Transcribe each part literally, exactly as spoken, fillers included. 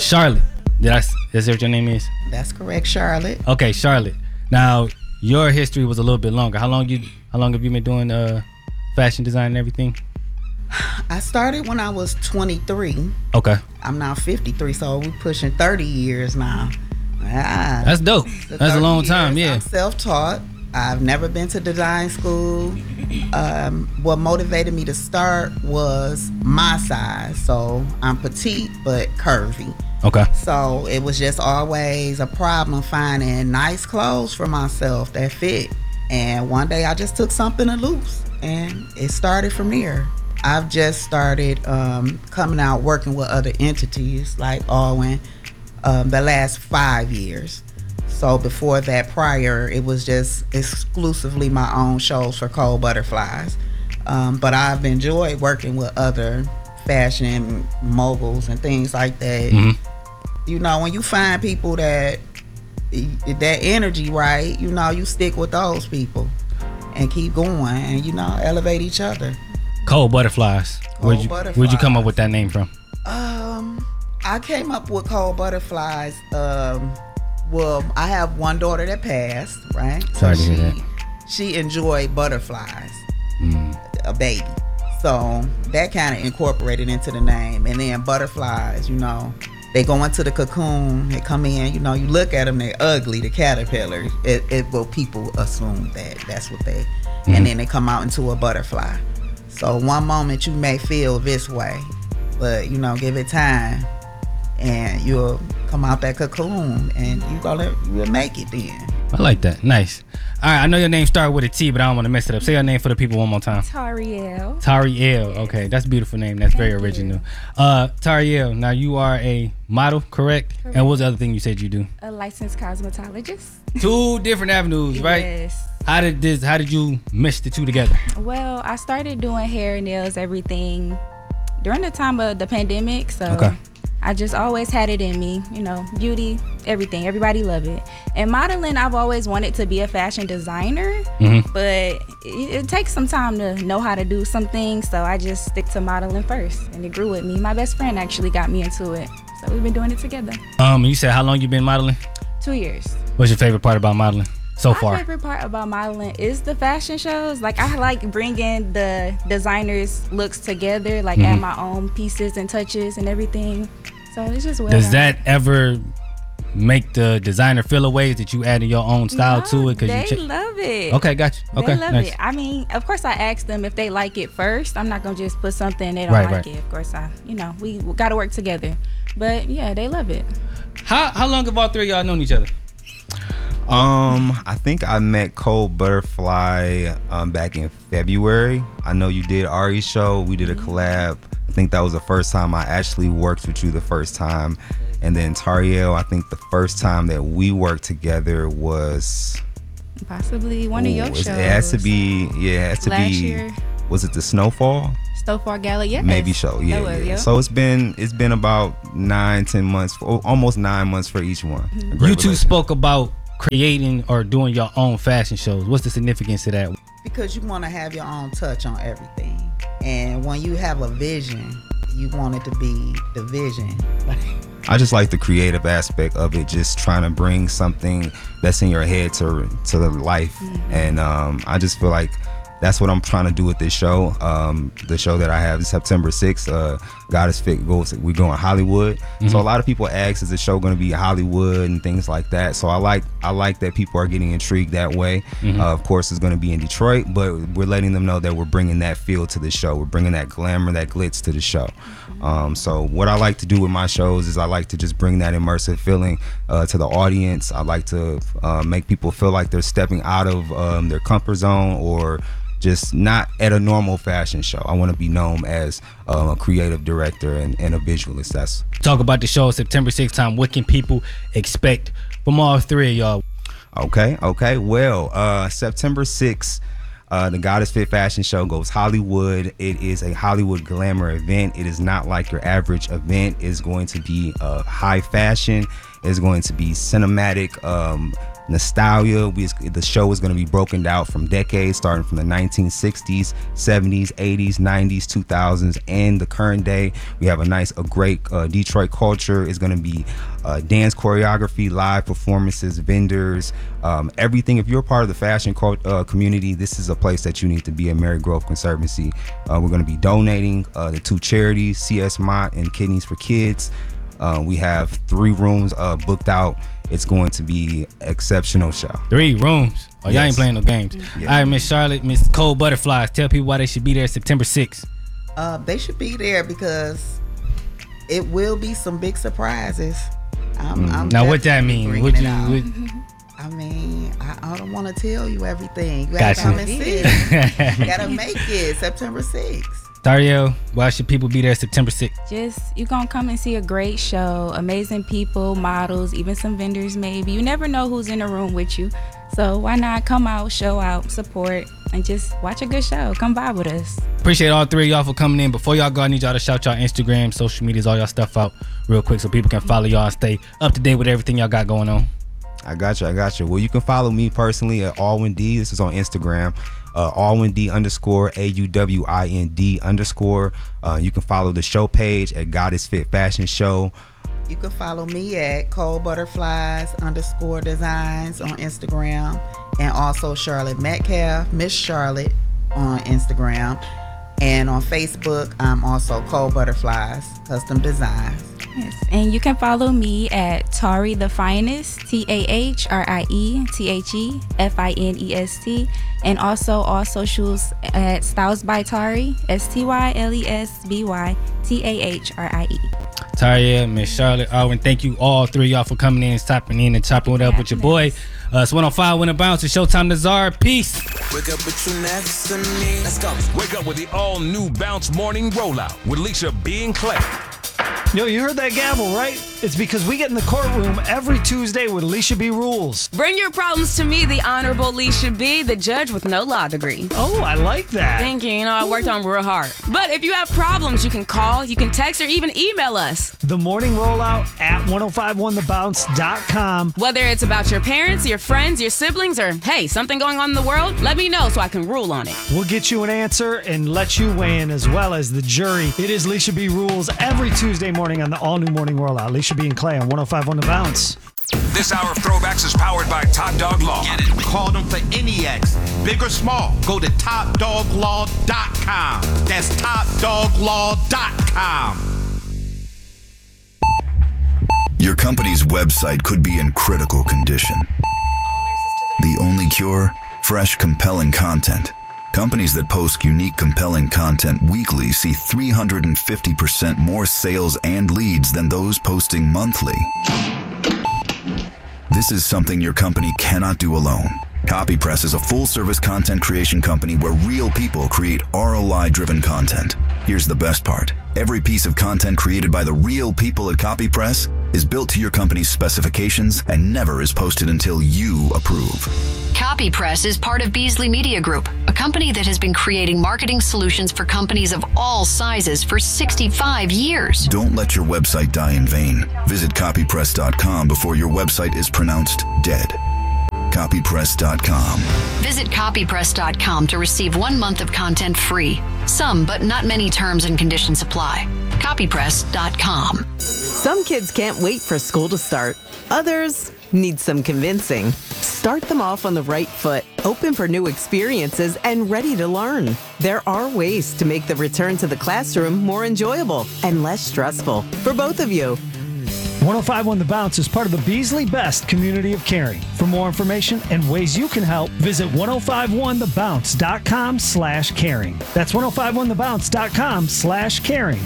Charlotte. Did I? Is that what your name is? That's correct, Charlotte. Okay, Charlotte. Now your history was a little bit longer. How long you? How long have you been doing uh, fashion design and everything? I started when I was twenty-three. Okay. I'm now fifty-three, so we're pushing thirty years now. Ah, That's dope. That's a long time. years, Yeah. I'm self-taught. I've never been to design school. Um, what motivated me to start was my size. So I'm petite but curvy. Okay. So it was just always a problem finding nice clothes for myself that fit. And one day I just took something to loose, and it started from there. I've just started um, coming out working with other entities like Alwyn um, the last five years. So before that, prior, it was just exclusively my own shows for Cold Butterflies. Um, but I've enjoyed working with other fashion moguls and things like that. Mm-hmm. You know, when you find people that that energy right, you know, you stick with those people and keep going and, you know, elevate each other. Cold Butterflies. Cold where'd you Butterflies. Where'd you come up with that name from? Um, I came up with Cold Butterflies. Um, well, I have one daughter that passed, right? Sorry so to hear she, that. She enjoyed butterflies, mm. a baby. So that kind of incorporated into the name. And then butterflies, you know, they go into the cocoon, they come in, you know, you look at them, they're ugly, the caterpillars. It, it well, people assume that that's what they, mm-hmm. and then they come out into a butterfly. So one moment you may feel this way, but you know, give it time, and you'll come out that cocoon, and you gonna you'll make it then. I like that. Nice. All right, I know your name started with a T, but I don't want to mess it up. Say your name for the people one more time. Tariel. Tariel. Okay, that's a beautiful name. That's Thank very original. You. Uh, Tariel, now you are a model, correct? correct? And what's the other thing you said you do? A licensed cosmetologist. Two different avenues, right? Yes. How did this? How did you mesh the two together? Well, I started doing hair, nails, everything during the time of the pandemic. So okay. I just always had it in me, you know, beauty, everything. Everybody love it. And modeling, I've always wanted to be a fashion designer, mm-hmm. but it, it takes some time to know how to do some things. So I just stick to modeling first, and it grew with me. My best friend actually got me into it, so we've been doing it together. Um, you said how long you been modeling? Two years. What's your favorite part about modeling so My far? My favorite part about modeling is the fashion shows. Like, I like bringing the designers' looks together, like mm-hmm. add my own pieces and touches and everything. So it's just well Does done. that ever make the designer feel a way that you added your own style no, to it? Cause they you ch- love it. Okay, got you. Okay, they love nice. it. I mean, of course, I ask them if they like it first. I'm not gonna just put something they don't right, like right. it. Of course, I, you know, we, we got to work together. But yeah, they love it. How how long have all three of y'all known each other? Um, I think I met Cold Butterfly um, back in February. I know you did Ari's show. We did a collab. I think that was the first time I actually worked with you the first time. And then Tariel, I think the first time that we worked together was possibly one ooh, of your shows. It has to be, yeah, it has to Last be. Year. Was it the Snowfall? Snowfall Gala, yes. Maybe so, yeah. Was, yeah. yep. So it's been it's been about nine, ten months, almost nine months for each one. Mm-hmm. You two spoke about creating or doing your own fashion shows. What's the significance of that? Because you want to have your own touch on everything, and when you have a vision, you want it to be the vision. I just like the creative aspect of it, just trying to bring something that's in your head to to the life, mm-hmm. and um, I just feel like that's what I'm trying to do with this show. Um, the show that I have is September sixth. Uh, God is Fit goes. We're going Hollywood. Mm-hmm. So a lot of people ask, is the show going to be Hollywood and things like that? So I like I like that people are getting intrigued that way. Mm-hmm. Uh, of course, it's going to be in Detroit, but we're letting them know that we're bringing that feel to the show. We're bringing that glamour, that glitz to the show. Mm-hmm. Um, so what I like to do with my shows is I like to just bring that immersive feeling uh, to the audience. I like to uh, make people feel like they're stepping out of um, their comfort zone or just not at a normal fashion show. I want to be known as um, a creative director and, and a visualist. That's talk about the show September sixth time. What can people expect from all three of y'all? Okay, okay. Well, uh, September sixth, uh, the God is Fit fashion show goes Hollywood. It is a Hollywood glamour event. It is not like your average event. It's going to be uh, high fashion. It's going to be cinematic. Um, nostalgia. We, the show is going to be broken out from decades, starting from the nineteen sixties, seventies, eighties, nineties, two thousands, and the current day. We have a nice, a great uh, Detroit culture. It's going to be uh, dance choreography, live performances, vendors, um, everything. If you're part of the fashion co- uh, community, this is a place that you need to be at Marygrove Conservancy. Uh, we're going to be donating uh, to two charities, C S Mott and Kidneys for Kids. Uh, we have three rooms uh, booked out. It's going to be exceptional show. Three rooms. Oh, y'all Yes. ain't playing no games. Yeah. All right, Miss Charlotte, Miss Cold Butterflies. Tell people why they should be there September sixth. Uh, they should be there because it will be some big surprises. I'm, Mm. I'm Now, what that definitely mean? bringing What it you? out. What, I mean, I, I don't want to tell you everything. You Gotcha. gotta come and see it. You gotta make it September sixth. Tariel, why should people be there September sixth? Just you gonna come and see a great show, amazing people, models, even some vendors maybe. You never know who's in the room with you. So why not come out, show out, support, and just watch a good show. Come vibe with us. Appreciate all three of y'all for coming in. Before y'all go, I need y'all to shout y'all Instagram, social medias, all y'all stuff out real quick so people can follow y'all and stay up to date with everything y'all got going on. I got you. I got you. Well, you can follow me personally at Alwyn D. This is on Instagram. Uh, Alwyn D underscore A U W I N D underscore. Uh, you can follow the show page at Goddess Fit Fashion Show. You can follow me at Cold Butterflies underscore designs on Instagram, and also Charlotte Metcalf, Miss Charlotte on Instagram. And on Facebook, I'm also Cold Butterflies Custom Designs. Yes. And you can follow me at Tari the Finest, T A H R I E T H E F I N E S T, and also all socials at Styles by Tari, S T Y L E S B Y T A H R I E. Taria, Miss Charlotte, Alwyn, thank you all three of y'all for coming in, stopping in, and chopping it up with your boy. Uh, it's one oh five When It Bounce. It's Showtime Nazar. Peace. Wake up with you next to me. Let's go. Wake up with the all-new Bounce Morning Rollout with Leisha B and Clay. Yo, you heard that gavel, right? It's because we get in the courtroom every Tuesday with Leisha B Rules. Bring your problems to me, the Honorable Leisha B, the judge with no law degree. Oh, I like that. Thank you. You know, I worked on real hard. But if you have problems, you can call, you can text, or even email us. The morning rollout at ten fifty-one the bounce dot com. Whether it's about your parents, your friends, your siblings, or hey, something going on in the world, let me know so I can rule on it. We'll get you an answer and let you weigh in as well as the jury. It is Leisha B Rules every Tuesday morning on the all-new morning rollout. Leisha B and Clay on ten fifty-one The Bounce. This hour of throwbacks is powered by Top Dog Law. Get it? Call them for N E X. Big or small, go to top dog law dot com. That's top dog law dot com. Your company's website could be in critical condition. The only cure? Fresh, compelling content. Companies that post unique, compelling content weekly see three hundred fifty percent more sales and leads than those posting monthly. This is something your company cannot do alone. CopyPress is a full-service content creation company where real people create R O I-driven content. Here's the best part. Every piece of content created by the real people at CopyPress is built to your company's specifications and never is posted until you approve. CopyPress is part of Beasley Media Group, a company that has been creating marketing solutions for companies of all sizes for sixty-five years. Don't let your website die in vain. Visit copypress dot com before your website is pronounced dead. copypress dot com. Visit copypress dot com to receive one month of content free. Some, but not many terms and conditions apply. copypress dot com. Some kids can't wait for school to start. Others need some convincing. Start them off on the right foot, open for new experiences, and ready to learn. There are ways to make the return to the classroom more enjoyable and less stressful for both of you. ten fifty-one The Bounce is part of the Beasley Best community of caring. For more information and ways you can help, visit ten fifty-one the bounce dot com slash caring. That's ten fifty-one the bounce dot com slash caring.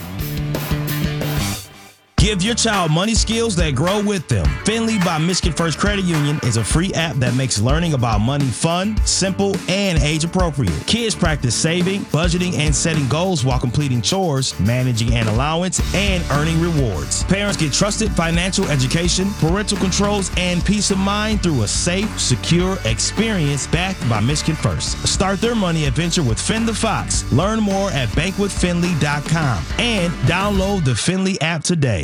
Give your child money skills that grow with them. Finley by Michigan First Credit Union is a free app that makes learning about money fun, simple, and age appropriate. Kids practice saving, budgeting, and setting goals while completing chores, managing an allowance, and earning rewards. Parents get trusted financial education, parental controls, and peace of mind through a safe, secure experience backed by Michigan First. Start their money adventure with Fin the Fox. Learn more at bank with finley dot com and download the Finley app today.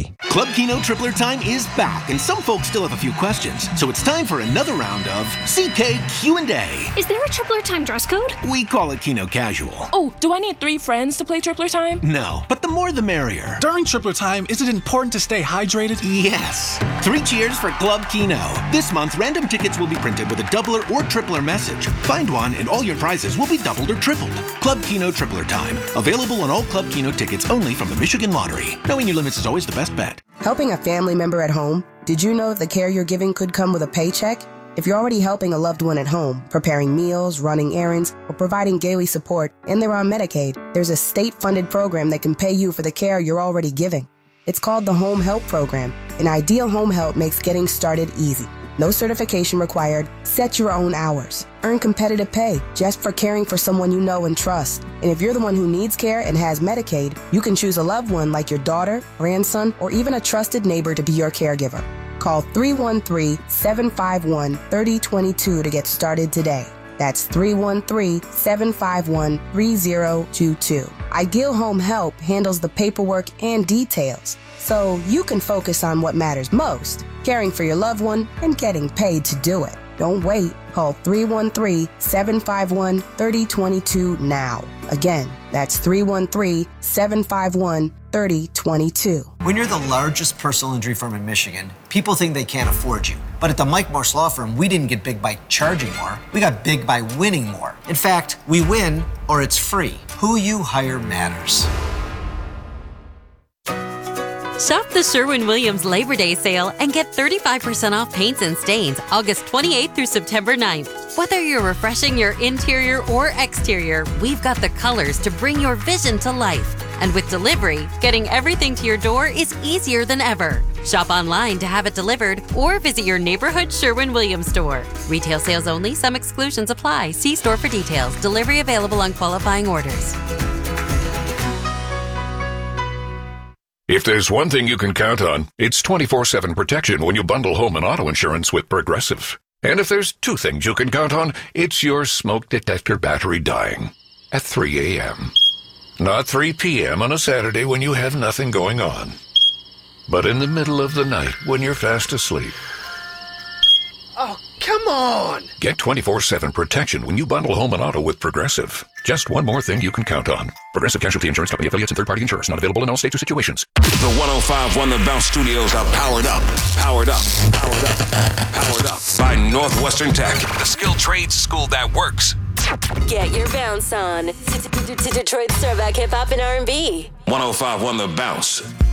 Key. Club Keno Tripler Time is back, and some folks still have a few questions. So it's time for another round of C K Q and A. Is there a Tripler Time dress code? We call it Keno Casual. Oh, do I need three friends to play Tripler Time? No, but the more the merrier. During Tripler Time, is it important to stay hydrated? Yes. Three cheers for Club Keno. This month, random tickets will be printed with a doubler or tripler message. Find one and all your prizes will be doubled or tripled. Club Keno Tripler Time. Available on all Club Keno tickets only from the Michigan Lottery. Knowing your limits is always the best bet. Helping a family member at home? Did you know the care you're giving could come with a paycheck? If you're already helping a loved one at home, preparing meals, running errands, or providing daily support, and they're on Medicaid, there's a state-funded program that can pay you for the care you're already giving. It's called the Home Help Program, and Ideal Home Help makes getting started easy. No certification required. Set your own hours. Earn competitive pay just for caring for someone you know and trust. And if you're the one who needs care and has Medicaid, you can choose a loved one like your daughter, grandson, or even a trusted neighbor to be your caregiver. Call three one three, seven five one, three zero two two to get started today. That's three one three, seven five one, three zero two two. Ideal Home Help handles the paperwork and details, so you can focus on what matters most, caring for your loved one and getting paid to do it. Don't wait. Call three one three, seven five one, three zero two two now. Again, that's three one three, seven five one, three zero two two. When you're the largest personal injury firm in Michigan, people think they can't afford you. But at the Mike Morse Law Firm, we didn't get big by charging more. We got big by winning more. In fact, we win or it's free. Who you hire matters. Shop the Sherwin-Williams Labor Day sale and get thirty-five percent off paints and stains August twenty-eighth through September ninth. Whether you're refreshing your interior or exterior, we've got the colors to bring your vision to life. And with delivery, getting everything to your door is easier than ever. Shop online to have it delivered or visit your neighborhood Sherwin-Williams store. Retail sales only. Some exclusions apply. See store for details. Delivery available on qualifying orders. If there's one thing you can count on, it's twenty-four seven protection when you bundle home and auto insurance with Progressive. And if there's two things you can count on, it's your smoke detector battery dying at three a.m. Not three p.m. on a Saturday when you have nothing going on, but in the middle of the night when you're fast asleep. Oh, come on! Get twenty-four seven protection when you bundle home and auto with Progressive. Just one more thing you can count on. Progressive Casualty Insurance Company affiliates and third-party insurers. Not available in all states or situations. The one oh five point one The Bounce Studios are powered up, powered up, powered up, powered up by Northwestern Tech, the skilled trades school that works. Get your bounce on to Detroit's throwback hip hop and R and B. one oh five point one The Bounce.